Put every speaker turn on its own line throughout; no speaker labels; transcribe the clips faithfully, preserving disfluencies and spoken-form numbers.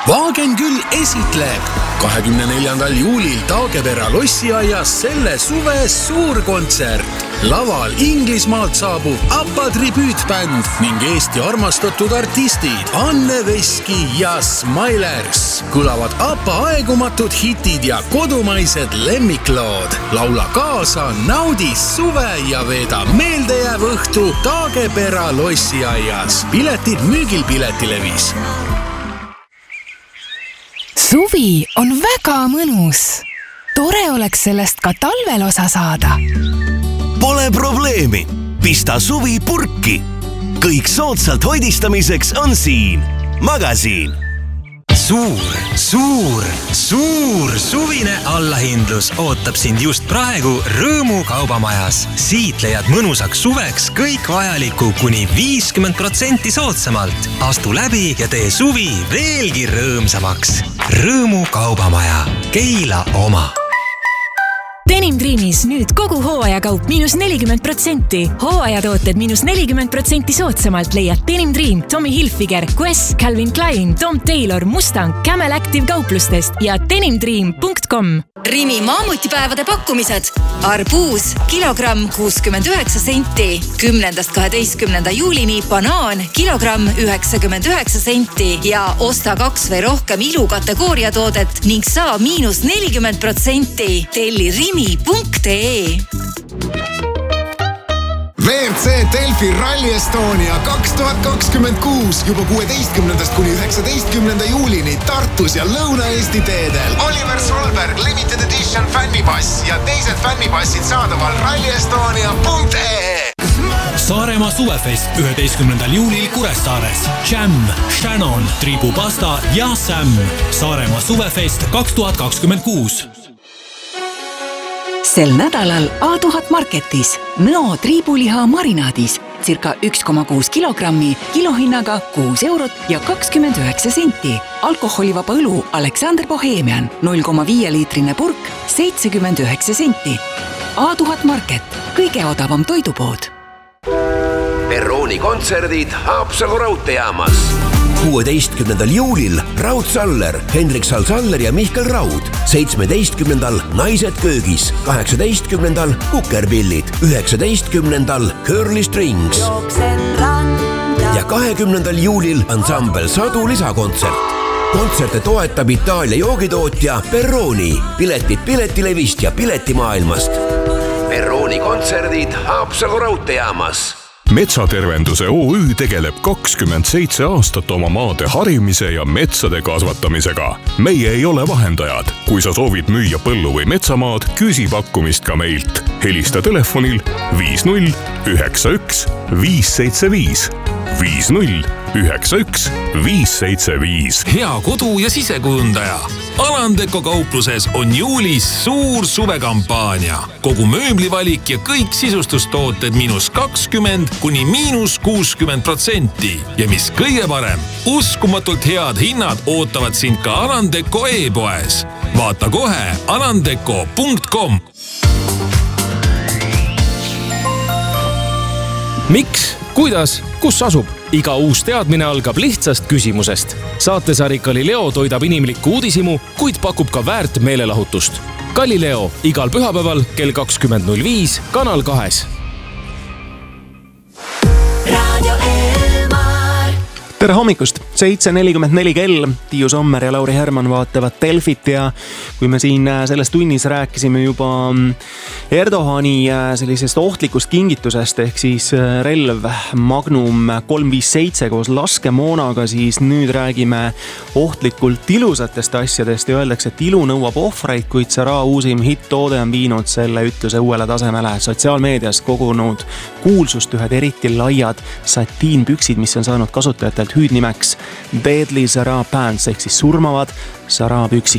Vaagen küll esitleb kahekümne neljandal juulil Taagepera lossiaias selle suve suurkontsert. Laval Inglismaalt saabub ABBA tribüütbänd ning Eesti armastatud artistid Anne Veski ja Smilers. Kõlavad ABBA aegumatud hitid ja kodumaised lemmiklood. Laula kaasa, naudi suve ja veeda meeldejääv õhtu Taagepera lossiaias. Piletid müügil Piletilevis.
Suvi on väga mõnus. Tore oleks sellest ka talvel osa saada.
Pole probleemi. Pista suvi purki. Kõik soodsalt hoidistamiseks on siin. Magasiin.
Suur, suur, suur suvine allahindlus ootab sind just praegu Rõõmu kaubamajas. Siit leiad mõnusaks suveks kõik vajaliku kuni viiskümmend protsenti soodsamalt. Astu läbi ja tee suvi veelgi rõõmsamaks. Rõõmu kaubamaja. Keila oma.
Denim Dreamis nüüd kogu hooajakaup miinus nelikümmend protsenti. Hooajatooted miinus nelikümmend protsenti soodsamalt leiad Denim Dream, Tommy Hilfiger, Quest, Calvin Klein, Tom Taylor, Mustang, Camel Active kauplustest ja denim dream punkt com.
Rimi maamutipäevade pakkumised. Arbuus, kilogramm kuuskümmend üheksa senti. kümnendast kaheteistkümnenda juulini banaan, kilogramm üheksakümmend üheksa senti. Ja osta kaks või rohkem ilukategooria toodet ning saa miinus nelikümmend protsenti. Telli rimi punkt ee.
V R C Delfi Rally Estonia kaks tuhat kakskümmend kuus juba kuueteistkümnendast kuni üheksateistkümnenda juulini Tartus ja Lõuna-Eesti teedel. Oliver Solberg Limited Edition fännipass ja teised fännipassid saadaval rally estonia punkt ee.
Saaremaa suvefest üheteistkümnendal juulil Kuressaares. Jam, Shannon, Tribu Pasta ja Sam. Saaremaa suvefest kaks tuhat kakskümmend kuus.
Sel nädalal A tuhat Marketis Nõo triibuliha marinaadis circa üks koma kuus kilogrammi kilohinnaga kuus eurot ja kakskümmend üheksa senti. Alkoholivaba õlu Alexander Bohemian null koma viis liitrine purk seitsekümmend üheksa senti. A tuhat Market, kõige odavam toidupood.
Perrooni kontserdid Haapsalu raudteejaamas. kuueteistkümnendal juulil Raud Saller, Hendrik Sal-Saller ja Mihkel Raud. seitsmeteistkümnendal Naised köögis. kaheksateistkümnendal Kukerpillid. üheksateistkümnendal Curly Strings. Ja kahekümnendal juulil ansambel Sadu lisakontsert. Kontserte toetab Itaalia joogitootja Perrooni. Piletid Piletilevist ja Piletimaailmast. Perrooni kontserdid Haapsalu raudteejaamas.
Metsatervenduse O Ü tegeleb kakskümmend seitse aastat oma maade harimise ja metsade kasvatamisega. Meie ei ole vahendajad. Kui sa soovid müüa põllu või metsamaad, küsi pakkumist ka meilt. Helista telefonil viis null üheksa üks viis seitse viis. viis null üheksa üks viis seitse viis.
Hea kodu- ja sisekujundaja. Alandeko kaupluses on juulis suur suvekampaania. Kogu mööblivalik ja kõik sisustustooted miinus kakskümmend kuni miinus kuuskümmend protsenti. Ja mis kõige parem, uskumatult head hinnad ootavad sind ka Alandeko e-poes. Vaata kohe alandeko punkt com.
Miks? Kuidas? Kus asub? Iga uus teadmine algab lihtsast küsimusest. Saatesari Galileo toidab inimlikku uudisimu, kuid pakub ka väärt meelelahutust. Galileo igal pühapäeval kell kakskümmend null viis Kanal kahes.
Tere hommikust! seitse nelikümmend neli kell. Tiiu Sommer ja Lauri Herman vaatavad Delfit ja kui me siin selles tunnis rääkisime juba Erdohani sellisest ohtlikust kingitusest ehk siis relv Magnum kolm viis seitse koos laskemoonaga, siis nüüd räägime ohtlikult ilusatest asjadest ja öeldakse, et ilu nõuab ohvreid, kuid Zara uusim hitt-toode on viinud selle ütluse uuele tasemele. Sotsiaalmeedias kogunud kuulsust ühed eriti laiad satiinpüksid, mis on saanud kasutajatelt hüüdnimeks Deadly Zara Pants ehk siis surmavad Zara püksid.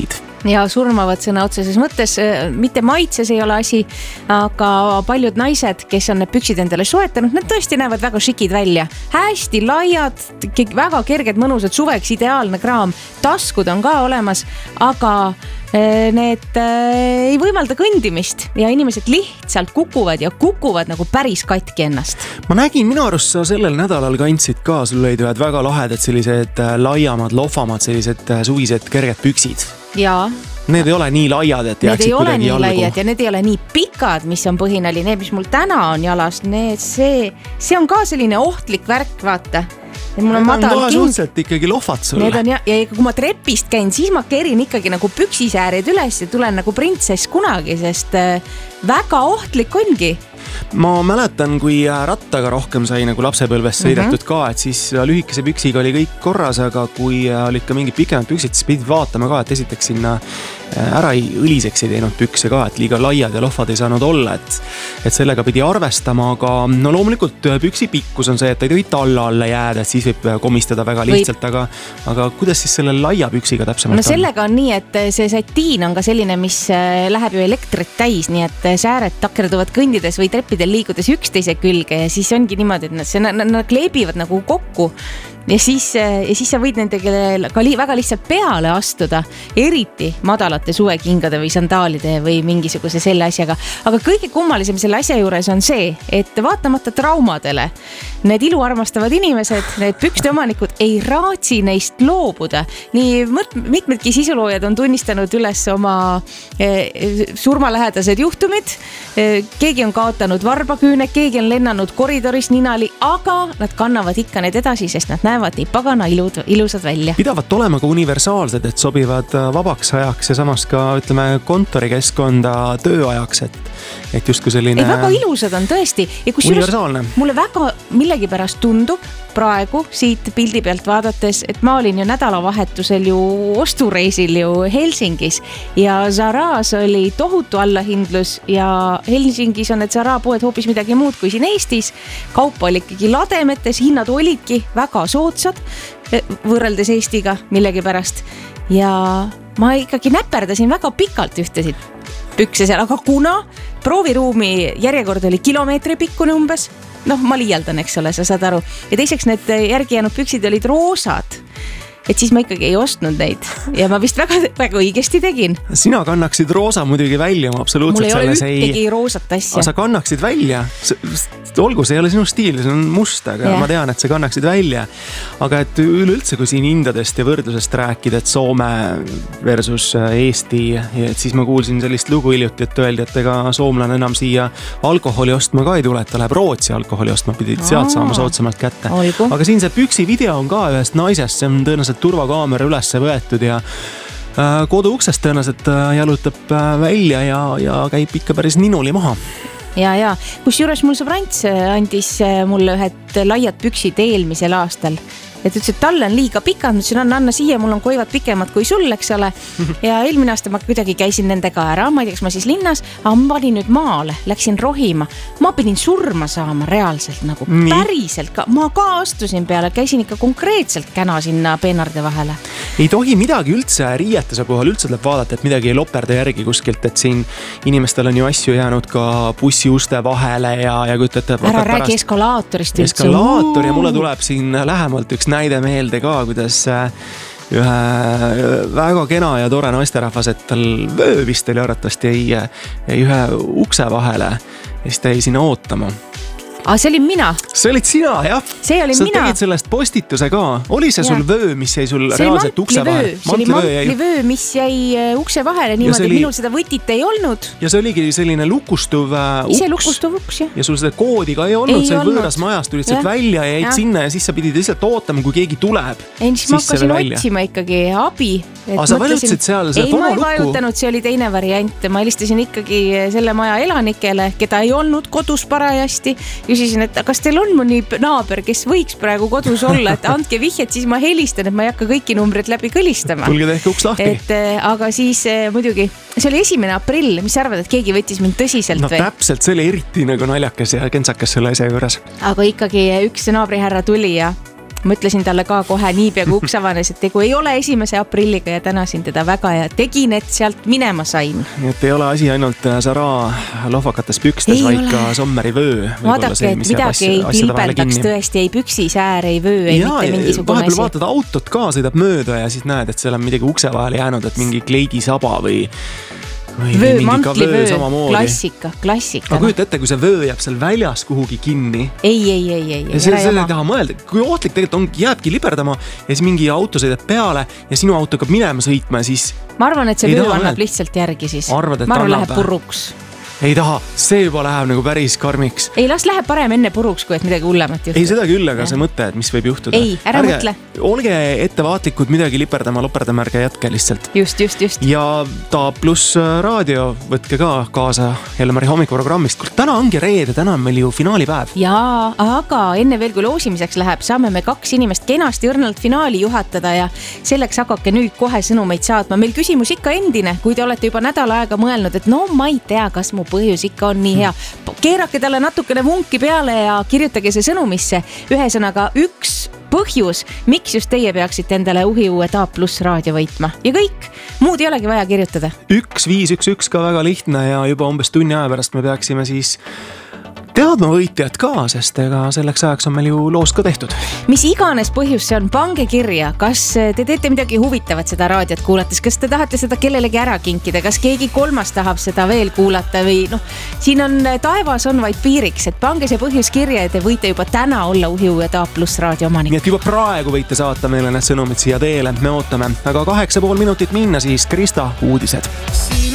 ja surmavad sõna otseses mõttes. Mitte maitses ei ole asi, aga paljud naised, kes on need püksid endale soetanud, need tõesti näevad väga šikid välja. Hästi laiad, väga kerged, mõnusad, suveks ideaalne kraam. Taskud on ka olemas, aga need ei võimalda kõndimist ja inimesed lihtsalt kukuvad ja kukuvad nagu päris katki ennast.
Ma nägin, minu arust sa sellel nädalal kandsid ka, sul olid ühed väga lahedad sellised laiamad, lohvamad, sellised suvised kerged püksid.
Jaa.
Need ei ole nii laiad, et
jääksid
kuidagi jalgu.
Need ei ole nii laiad ja need ei ole nii pikad, mis on põhinali. Need, mis mul täna on jalas, need, see, see on ka selline ohtlik värk, vaata. Ja mul on madal
king. Suhtselt ikkagi lohvad sulle.
Need on ja, ja kui ma trepist käin, siis ma kerin ikkagi nagu püksisääred üles ja tulen nagu printsess kunagi, sest väga ohtlik ongi.
Ma mäletan, kui rattaga rohkem sai nagu lapsepõlvest sõidetud mm-hmm. ka, et siis lühikese püksiga oli kõik korras, aga kui olid ka mingid pikemad püksid, siis pidid vaatama ka, et esiteks sinna ära ei õliseks ei teinud pükse ka, et liiga laiad ja lohvad ei saanud olla, et, et sellega pidi arvestama, aga no loomulikult püksi pikkus on see, et ei tohi talla alla jääda, et siis võib komistada väga lihtsalt, aga, aga kuidas siis selle laia püksiga täpsemalt
no sellega on nii, et see satiin on ka selline, mis läheb ju elektrit täis, nii et sääred takerduvad kõndides või treppidel liigudes üksteise külge ja siis ongi niimoodi, et nad, nad, nad kleebivad nagu kokku ja siis, ja siis sa võid nendega ka li, väga lihtsalt peale astuda, eriti madalate suvekingade või sandaalide või mingisuguse selle asjaga. Aga kõige kummalisem selle asja juures on see, et vaatamata traumadele, need iluarmastavad inimesed, need pükste omanikud ei raatsi neist loobuda. Nii mitmedki sisuloojad on tunnistanud üles oma eh, surmalähedased juhtumid. Eh, keegi on kaotanud varbaküüne, keegi on lennanud koridoris ninali, aga nad kannavad ikka need edasi, sest nad näevad nii pagana ilud, ilusad välja.
Pidavat olema ka universaalsed, et sobivad vabaks ajaks ja samas ka ütleme kontorikeskkonda tööajaks, et, et just kui selline...
Ei, väga ilusad on tõesti. Ja
universaalne.
Mulle väga millegipärast tundub praegu siit pildi pealt vaadates, et ma olin ju nädalavahetusel ju ostureisil ju Helsingis ja Zara's oli tohutu allahindlus ja Helsingis on need Zara poed hoopis midagi muud kui siin Eestis. Kaupa oli ikkagi lademetes, hinnad olidki väga soodsad võrreldes Eestiga millegipärast ja ma ikkagi näperdasin väga pikalt ühtesid pükse seal, aga kuna prooviruumi järjekord oli kilomeetri pikkune umbes, noh, ma liialdan, eks ole, sa saad aru. Ja teiseks need järgi jäänud püksid olid roosad, et siis ma ikkagi ei ostnud neid ja ma vist väga, väga õigesti tegin.
Sina kannaksid roosa muidugi välja, ma absoluutselt selles ei...
Mul ei ole ühtegi roosat asja.
Aga sa kannaksid välja, olgu, see ei ole sinu stiil, see on must, aga yeah. Ma tean, et sa kannaksid välja. Aga et üleüldse, kui siin hindadest ja võrdlusest rääkida, et Soome versus Eesti, et siis ma kuulsin sellist lugu hiljuti, et öeldi, et ega soomlane enam siia alkoholi ostma ka ei tule, et ta läheb Rootsi alkoholi ostma, pidid sealt saama soodsamalt kätte.
Olgu.
Aga siin see püksi video on ka ühest naisest, see on tõenäoliselt turvakaamera ülesse võetud ja kodu uksest tõenäoliselt jalutab välja ja, ja käib ikka päris ninuli maha.
Ja, ja. Kus juures mul sõbrants andis mulle ühed laiad püksid eelmisel aastal. Et ütles, et talle on liiga pikad, ma ütlesin, anna, anna siia, mul on koivad pikemad kui sul, eks ole. Ja eelmine aasta ma kuidagi käisin nendega ära, ma ei tea, kas ma siis linnas, aga ma panin nüüd maale, läksin rohima. Ma pidin surma saama reaalselt, nagu Nii. päriselt ka. Ma ka astusin peale, käisin ikka konkreetselt käna sinna peenarde vahele.
Ei tohi midagi üldse riietuse puhul üldse tuleb vaadata, et midagi ei loperda järgi kuskilt, et siin inimestel on ju asju jäänud ka bussi uste vahele ja, ja kujutate...
Ära räägi pärast... eskalaatorist üldse.
Eskalaator ja mulle tuleb siin lähemalt üks näide meelde ka, kuidas ühe väga kena ja tore naisterahvas, et tal vöö vist oli arvatavasti jäi, jäi ühe ukse vahele ja siis ta jäi sinna ootama.
Aa, see oli mina.
See olid sina, jah.
See oli
sa
mina.
Sa tegid sellest postituse ka. Oli see ja. sul vöö, mis jäi sul see reaalselt ukse vahele?
See oli mantlivöö, mis jäi ukse vahele niimoodi, oli... et minul seda võtit ei olnud.
Ja see oligi selline lukustuv uks.
Ise lukustuv uks, jah.
Ja sul seda koodi ka ei olnud, ei see olnud. Võõras majas tulid sealt välja ja jäid ja. Sinna ja siis sa pidid lihtsalt ootama, kui keegi tuleb.
Ei, siis ma hakkasin otsima ikkagi abi.
Aga sa vajutasid seal see
ei, ma ei vajutanud, see oli teine variant. Ma helistasin ikkagi selle maja elanikele, keda ei olnud kodus parajasti. Küsisin, et kas teil on mõni naaber, kes võiks praegu kodus olla, et andke vihjet, siis ma helistan, et ma ei hakka kõiki numbrid läbi kõlistama.
Tulge tehke uks lahti.
Et, aga siis muidugi, see oli esimene aprill, mis sa arvad, et keegi võttis mind tõsiselt
no,
või?
No täpselt, see oli eriti nagu naljakas ja kentsakas selle asja juures.
Aga ikkagi üks naabrihärra tuli ja ma ütlesin talle ka kohe niipea kui uks avanes, et tegu ei ole esimese aprilliga ja tänasin teda väga ja tegin, et sealt minema sain.
Nii et ei ole asi ainult Zara lohvakates pükstes, ei vaid ole. Ka Sommeri vöö.
Vaadake, et midagi ei tilbeldaks tõesti, ei püksisäär, ei vöö, ei ja, mitte mingisugune
asi. Vahepeal vaatad autot ka, sõidab mööda ja siis näed, et seal on midagi ukse vahele jäänud, et mingi kleidisaba või Või
vöö, mantli vöö, klassika, klassika.
Aga kujuta ette, kui see vöö jääb seal väljas kuhugi kinni.
Ei, ei, ei, ei.
Ja see, selle ei taha mõelda, kui ohtlik tegelikult on, jääbki liberdama ja siis mingi auto sõidab peale ja sinu auto hakkab minema sõitma ja siis...
Ma arvan, et see vöö annab lihtsalt järgi siis.
Arvad,
ma arvan, läheb puruks.
Ei taha, see juba läheb nagu päris karmiks.
Ei, las läheb parem enne puruks, kui et midagi hullemat juhtub.
Ei, seda küll, aga ja. See mõte, et mis võib juhtuda.
Ei, ära ärge, mõtle.
Olge ettevaatlikud, midagi liperdama, loperdama, ärge jätke lihtsalt.
Just, just, just.
Ja ta pluss raadio, võtke ka kaasa Helmari hommikuprogrammist. Täna ongi reede, täna on meil ju finaalipäev.
Jaa, aga enne veel, kui loosimiseks läheb, saame me kaks inimest kenasti õrnalt finaali juhatada ja selleks hakake nüüd kohe sõnumeid saatma. Meil küsimus ikka endine, kui te olete juba nädal aega mõelnud, et no ma ei tea, kas mu põhjus ikka on nii hea. Keerake talle natukene vunki peale ja kirjutage see sõnumisse. Ühesõnaga üks põhjus, miks just teie peaksite endale uhi uue Taap pluss raadio võitma. Ja kõik, muud ei olegi vaja kirjutada.
üks viis üks üks ka väga lihtne ja juba umbes tunni aja pärast me peaksime siis teadma võitjad ka, sest ega selleks ajaks on meil ju loos ka tehtud.
Mis iganes põhjus see on, pange kirja, kas te teete midagi huvitavat seda raadiot kuulates, kas te tahate seda kellelegi ära kinkida, kas keegi kolmas tahab seda veel kuulata või noh, siin on taevas on vaid piiriks, et pange see põhjus kirja ja te võite juba täna olla uhi uue Taap pluss raadio omanik.
Nii et juba praegu võite saata meile need sõnumid siia teele, me ootame, aga kaheksa pool minutit minna siis Krista uudised.